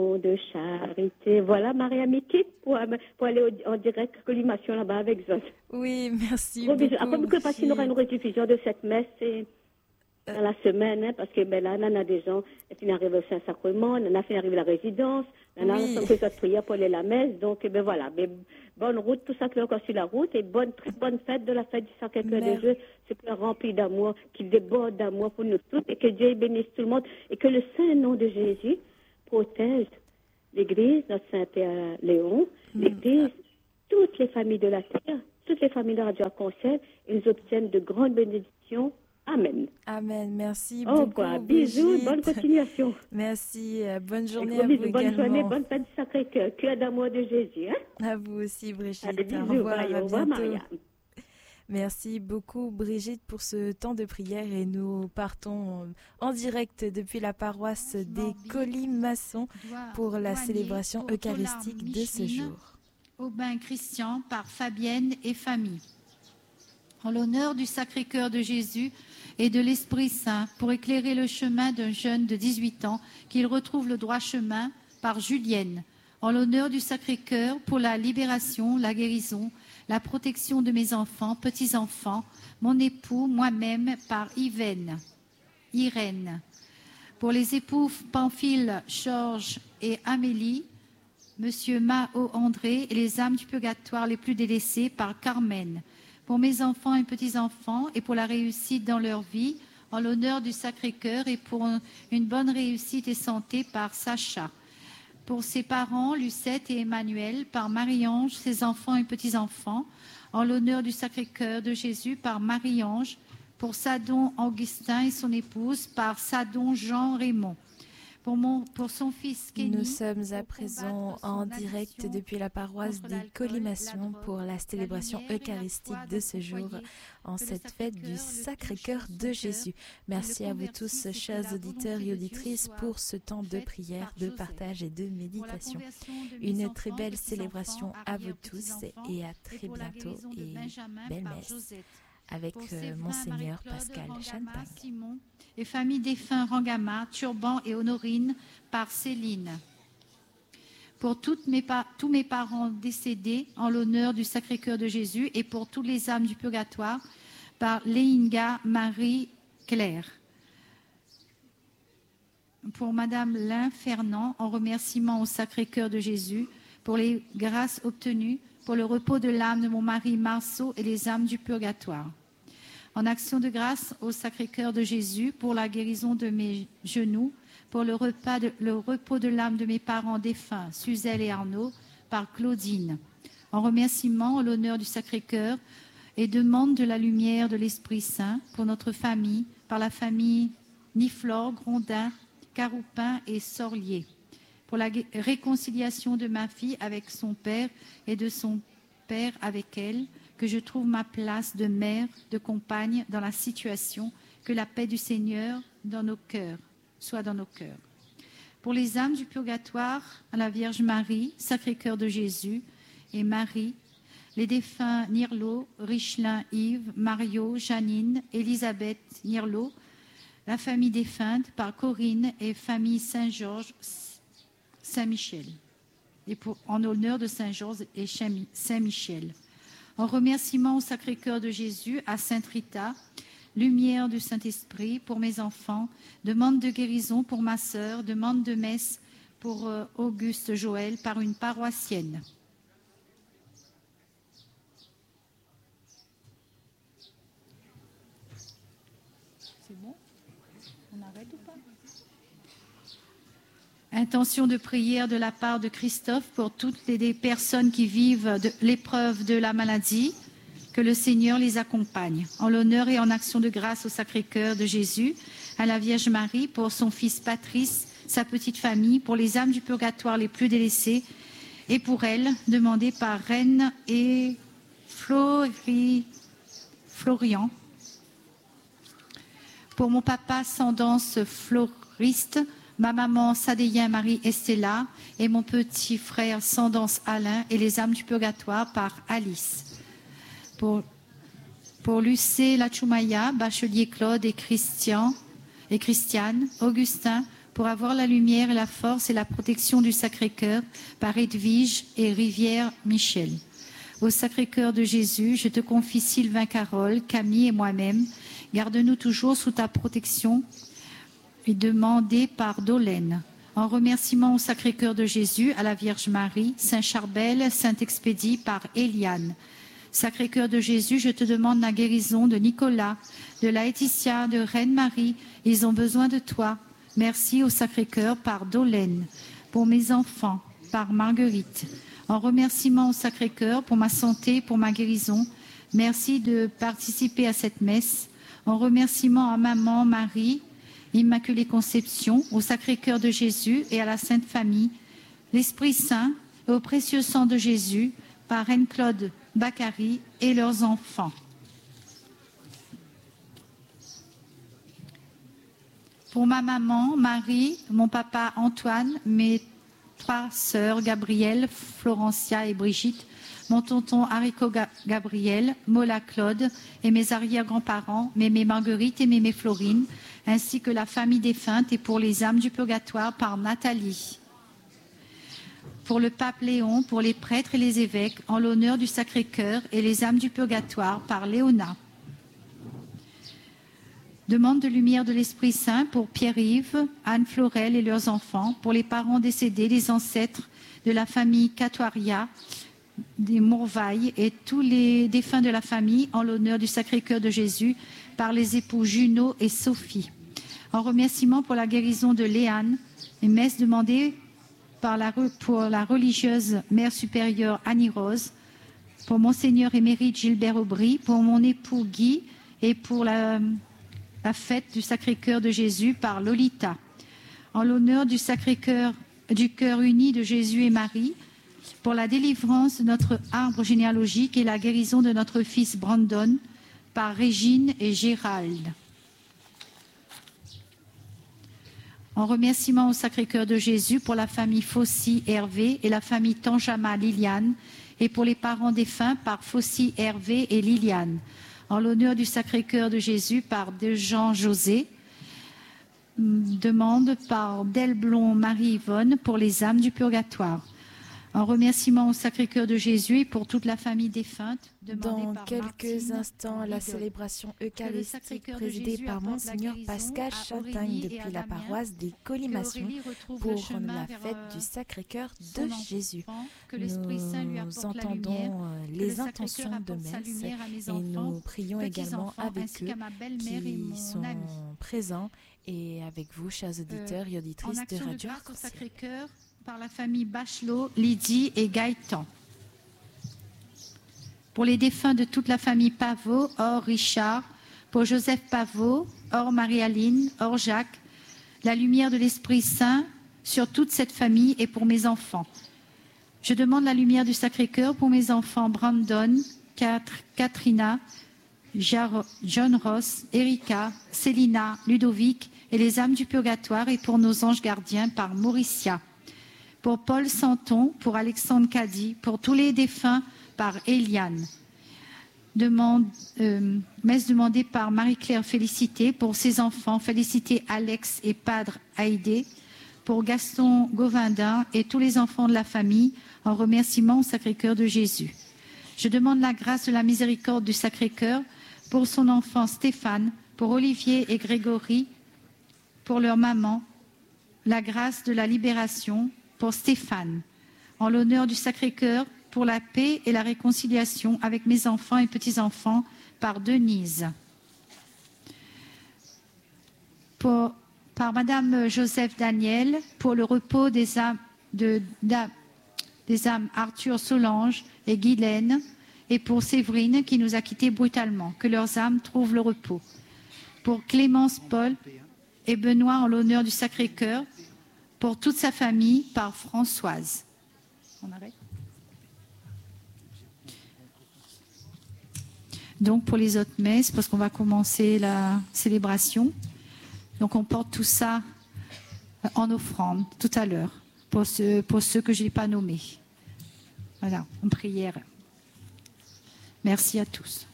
de charité. Voilà, Mariam Équipe pour aller en direct collimation là-bas avec Zod. Oui, merci Gros beaucoup. bisous. Après, que parce qu'il y aura une rediffusion de cette messe dans la semaine, hein, parce que là, on a des gens qui arrivent au Saint-Sacrement, on a fait arriver à la résidence, on a fait cette prière pour aller à la messe. Donc, voilà. Mais bonne route, tout ça qui est encore sur la route, et très bonne fête de la fête du Sacré-Cœur de Dieu. C'est rempli d'amour, qui déborde d'amour pour nous tous, et que Dieu bénisse tout le monde, et que le saint nom de Jésus protège l'Église, notre Saint-Père Léon, l'Église, toutes les familles de la terre, toutes les familles de Radio Arc-en-Ciel, et nous obtiennent de grandes bénédictions. Amen. Amen. Merci beaucoup. Brigitte. Bisous, bonne continuation. Merci. Bonne journée à vous également. Bonne journée, bonne fête du Sacré-Cœur. Cœur d'amour de Jésus. Hein? À vous aussi, Brigitte. Allez, bisous, au revoir, bye, à au revoir, bientôt. Maria. Merci beaucoup, Brigitte, pour ce temps de prière. Et nous partons en direct depuis la paroisse des Colimaçons pour la célébration eucharistique de ce jour. Aubin Christian par Fabienne et famille. En l'honneur du Sacré-Cœur de Jésus et de l'Esprit Saint, pour éclairer le chemin d'un jeune de 18 ans, qu'il retrouve le droit chemin, par Julienne. En l'honneur du Sacré-Cœur, pour la libération, la guérison, la protection de mes enfants, petits-enfants, mon époux, moi-même, par Irène. Pour les époux Pamphile, Georges et Amélie, Monsieur Mao André et les âmes du purgatoire les plus délaissées, par Carmen. Pour mes enfants et petits-enfants et pour la réussite dans leur vie, en l'honneur du Sacré-Cœur et pour une bonne réussite et santé, par Sacha. Pour ses parents, Lucette et Emmanuel, par Marie-Ange, ses enfants et petits-enfants, en l'honneur du Sacré-Cœur de Jésus, par Marie-Ange. Pour Sadon Augustin et son épouse, par Sadon Jean Raymond. Pour son fils Kenny, nous sommes à présent en direct depuis la paroisse des Colimaçons pour la célébration eucharistique de ce jour, en cette fête du Sacré-Cœur de Jésus. Merci à vous tous, chers auditeurs et auditrices, pour ce temps de prière, de partage et de méditation. Une très belle célébration à vous tous et à très bientôt et belle messe avec Monseigneur Pascal Champagne. Et famille défunts Rangama, Turban et Honorine, par Céline. Pour tous mes parents décédés, en l'honneur du Sacré-Cœur de Jésus, et pour toutes les âmes du purgatoire, par Léinga Marie-Claire. Pour Madame Lin Fernand, en remerciement au Sacré-Cœur de Jésus, pour les grâces obtenues, pour le repos de l'âme de mon mari Marceau et les âmes du purgatoire. En action de grâce au Sacré-Cœur de Jésus, pour la guérison de mes genoux, pour le repos de l'âme de mes parents défunts, Suzelle et Arnaud, par Claudine. En remerciement, en l'honneur du Sacré-Cœur, et demande de la lumière de l'Esprit Saint pour notre famille, par la famille Niflore, Grondin, Caroupin et Sorlier. Pour la réconciliation de ma fille avec son père et de son père avec elle, que je trouve ma place de mère, de compagne dans la situation, que la paix du Seigneur dans nos cœurs, soit dans nos cœurs. Pour les âmes du purgatoire, à la Vierge Marie, Sacré-Cœur de Jésus et Marie, les défunts Nirlo, Richelin Yves, Mario, Janine, Elisabeth Nirlo, la famille défunte par Corinne et famille Saint-Georges, Saint-Michel, et en honneur de Saint-Georges et Saint-Michel. En remerciement au Sacré-Cœur de Jésus, à Sainte Rita, lumière du Saint-Esprit pour mes enfants, demande de guérison pour ma sœur, demande de messe pour Auguste Joël par une paroissienne. C'est bon? On arrête ou pas? Intention de prière de la part de Christophe pour toutes les personnes qui vivent l'épreuve de la maladie, que le Seigneur les accompagne. En l'honneur et en action de grâce au Sacré-Cœur de Jésus, à la Vierge Marie, pour son fils Patrice, sa petite famille, pour les âmes du purgatoire les plus délaissées, et pour elle, demandée par Reine et Florian. Pour mon papa Sendance Floriste, ma maman Sadéien Marie Estella et mon petit frère Sendance Alain et les âmes du purgatoire par Alice. Pour Lucé Lachoumaya, Bachelier Claude et Christiane, Augustin, pour avoir la lumière et la force et la protection du Sacré-Cœur par Edwige et Rivière Michel. Au Sacré-Cœur de Jésus, je te confie Sylvain Carole, Camille et moi-même. Garde-nous toujours sous ta protection et demandé par Dolène. En remerciement au Sacré-Cœur de Jésus, à la Vierge Marie, Saint-Charbel, Saint-Expédie par Eliane. Sacré-Cœur de Jésus, je te demande la guérison de Nicolas, de Laetitia, de Reine Marie. Ils ont besoin de toi. Merci au Sacré-Cœur par Dolène. Pour mes enfants, par Marguerite. En remerciement au Sacré-Cœur pour ma santé, pour ma guérison. Merci de participer à cette messe. En remerciement à Maman Marie, Immaculée Conception, au Sacré-Cœur de Jésus et à la Sainte Famille, l'Esprit Saint et au précieux sang de Jésus, par Reine Claude Bacary et leurs enfants. Pour ma maman Marie, mon papa Antoine, mes 3 sœurs Gabrielle, Florencia et Brigitte, mon tonton Haricot Gabriel, Mola Claude et mes arrière-grands-parents, Mémé Marguerite et Mémé Florine, ainsi que la famille défunte et pour les âmes du purgatoire par Nathalie. Pour le pape Léon, pour les prêtres et les évêques, en l'honneur du Sacré-Cœur et les âmes du purgatoire par Léona. Demande de lumière de l'Esprit Saint pour Pierre-Yves, Anne Florel et leurs enfants, pour les parents décédés, les ancêtres de la famille Catoria, des Mourvailles et tous les défunts de la famille en l'honneur du Sacré-Cœur de Jésus par les époux Junot et Sophie. En remerciement pour la guérison de Léane, une messe demandée pour la religieuse mère supérieure Annie Rose, pour Monseigneur émérite Gilbert Aubry, pour mon époux Guy et pour la fête du Sacré-Cœur de Jésus par Lolita. En l'honneur du Sacré-Cœur, du cœur uni de Jésus et Marie, pour la délivrance de notre arbre généalogique et la guérison de notre fils Brandon par Régine et Gérald. En remerciement au Sacré-Cœur de Jésus pour la famille Fossi Hervé et la famille Tanjama Liliane et pour les parents défunts par Fossi Hervé et Liliane. En l'honneur du Sacré-Cœur de Jésus par Dejean José. Demande par Delblon Marie-Yvonne pour les âmes du purgatoire. En remerciement au Sacré-Cœur de Jésus et pour toute la famille défunte. Dans quelques instants, la célébration eucharistique présidée par Monseigneur Pascal Chatagne depuis la paroisse des Colimations pour la fête du Sacré-Cœur de Jésus. Nous entendons les intentions de messe et nous prions également avec eux qui sont présents et avec vous, chers auditeurs et auditrices de Radio Arc-en-Ciel. Par la famille Bachelot, Lydie et Gaëtan. Pour les défunts de toute la famille Pavot, hors Richard, pour Joseph Pavot, hors Marie-Aline, hors Jacques, la lumière de l'Esprit Saint sur toute cette famille et pour mes enfants. Je demande la lumière du Sacré-Cœur pour mes enfants Brandon, Katrina, John Ross, Erika, Célina, Ludovic et les âmes du purgatoire et pour nos anges gardiens par Mauricia. Pour Paul Santon, pour Alexandre Caddy, pour tous les défunts par Eliane. Messe demandée par Marie-Claire Félicité, pour ses enfants, Félicité Alex et Padre Haïdé, pour Gaston Govindin et tous les enfants de la famille, en remerciement au Sacré-Cœur de Jésus. Je demande la grâce de la miséricorde du Sacré-Cœur pour son enfant Stéphane, pour Olivier et Grégory, pour leur maman, la grâce de la libération, pour Stéphane, en l'honneur du Sacré-Cœur, pour la paix et la réconciliation avec mes enfants et petits-enfants, par Denise. Par Madame Joseph Daniel, pour le repos des âmes, des âmes Arthur Solange et Guylaine, et pour Séverine qui nous a quittés brutalement, que leurs âmes trouvent le repos. Pour Clémence Paul et Benoît, en l'honneur du Sacré-Cœur, pour toute sa famille, par Françoise. On arrête. Donc pour les autres messes, parce qu'on va commencer la célébration, donc on porte tout ça en offrande tout à l'heure, pour ceux que je n'ai pas nommés. Voilà, en prière. Merci à tous.